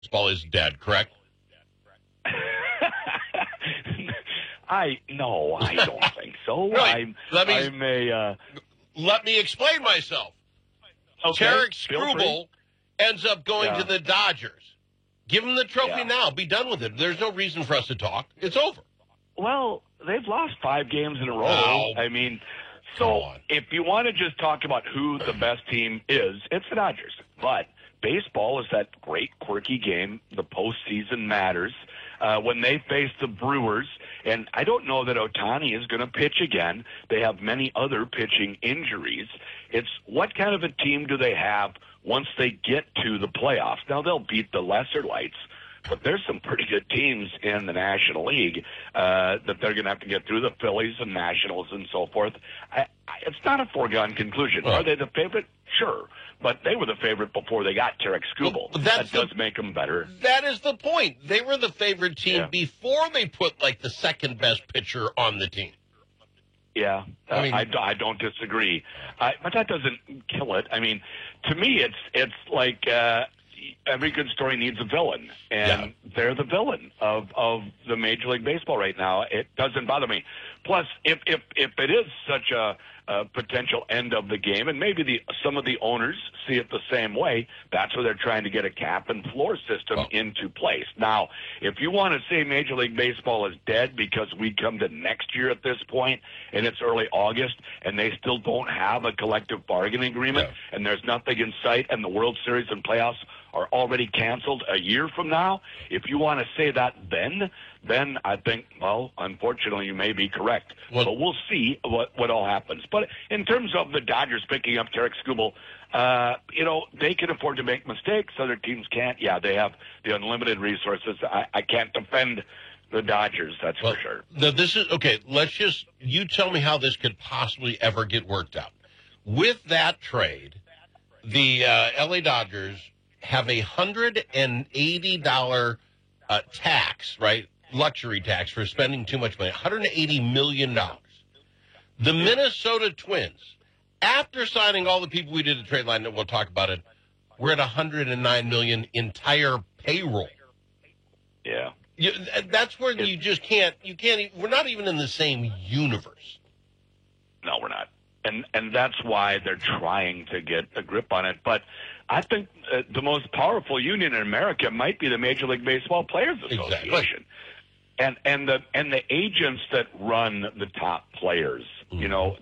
Baseball is dead, correct? I don't think so. Really? Let me explain myself. Okay, Tarek Struble ends up going to the Dodgers. Give him the trophy now. Be done with it. There's no reason for us to talk. It's over. Well, they've lost 5 games in a row. Oh. I mean, so if you want to just talk about who the best team is, it's the Dodgers. But baseball is that great, quirky game. The postseason matters. When they face the Brewers, and I don't know that Ohtani is going to pitch again. They have many other pitching injuries. It's what kind of a team do they have once they get to the playoffs? Now, they'll beat the lesser lights, but there's some pretty good teams in the National League that they're going to have to get through, the Phillies and Nationals and so forth. It's not a foregone conclusion. Are they the favorite? Sure. But they were the favorite before they got Tarek Struble. Well, that does make them better. That is the point. They were the favorite team before they put, like, the second-best pitcher on the team. Yeah, I don't disagree. But that doesn't kill it. I mean, to me, it's like every good story needs a villain, and they're the villain of the Major League Baseball right now. It doesn't bother me. Plus, if it is such a potential end of the game, and maybe some of the owners see it the same way, that's where they're trying to get a cap and floor system into place. Now, if you want to say Major League Baseball is dead because we come to next year at this point, and it's early August, and they still don't have a collective bargaining agreement, and there's nothing in sight, and the World Series and playoffs are already canceled a year from now, if you want to say that then I think, well, unfortunately, you may be correct. But we'll see what all happens. But in terms of the Dodgers picking up Tarek Struble, they can afford to make mistakes. Other teams can't. Yeah, they have the unlimited resources. I can't defend the Dodgers, that's for sure. This is okay. You tell me how this could possibly ever get worked out. With that trade, the LA Dodgers have a $180 tax, right? Luxury tax for spending too much money, $180 million. The Minnesota Twins, after signing all the people we did at trade line, that we'll talk about it, we're at $109 million entire payroll. Yeah. That's where you just can't, we're not even in the same universe. No, we're not. And that's why they're trying to get a grip on it. But I think the most powerful union in America might be the Major League Baseball Players Association. Exactly. And the agents that run the top players, we know,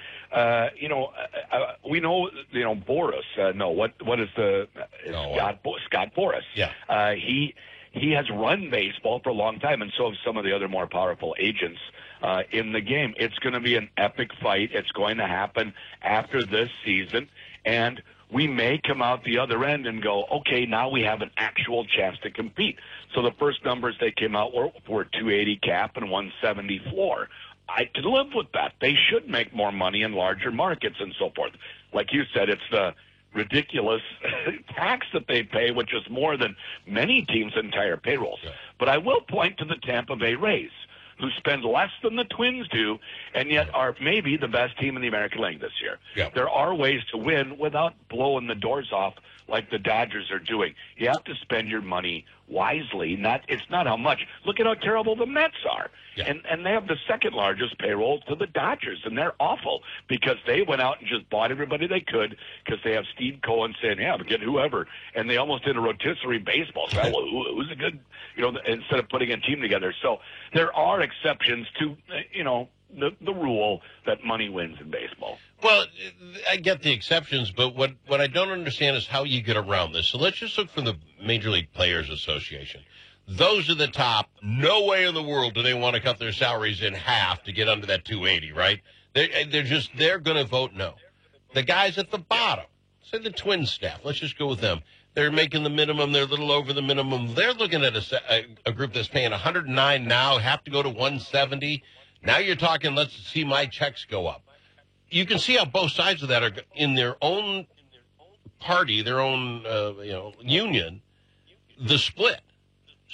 Boris. What is Scott Boris? Yeah. He has run baseball for a long time, and so have some of the other more powerful agents in the game. It's going to be an epic fight. It's going to happen after this season, and we may come out the other end and go, okay, now we have an actual chance to compete. So the first numbers they came out were 280 cap and 170 floor. I could live with that. They should make more money in larger markets and so forth. Like you said, it's the ridiculous tax that they pay, which is more than many teams' entire payrolls. Yeah. But I will point to the Tampa Bay Rays, who spend less than the Twins do, and yet are maybe the best team in the American League this year. Yeah. There are ways to win without blowing the doors off like the Dodgers are doing. You have to spend your money wisely. It's not how much. Look at how terrible the Mets are. Yeah. And they have the second largest payroll to the Dodgers, and they're awful because they went out and just bought everybody they could because they have Steve Cohen saying, yeah, get whoever. And they almost did a rotisserie baseball. So, who's a good, instead of putting a team together. So there are exceptions to, the rule that money wins in baseball. Well, I get the exceptions, but what I don't understand is how you get around this. So let's just look for the Major League Players Association. Those are the top. No way in the world do they want to cut their salaries in half to get under that 280, right? They're going to vote no. The guys at the bottom, say the Twins staff, let's just go with them. They're making the minimum. They're a little over the minimum. They're looking at a group that's paying 109 now, have to go to 170. Now you're talking, let's see my checks go up. You can see how both sides of that are in their own party, their own, union, the split. So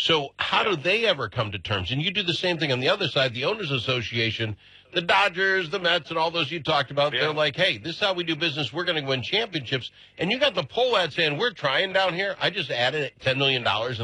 how do they ever come to terms? And you do the same thing on the other side, the Owners Association, the Dodgers, the Mets, and all those you talked about. Yeah. They're like, hey, this is how we do business. We're going to win championships. And you got the poll ad saying, we're trying down here. I just added $10 million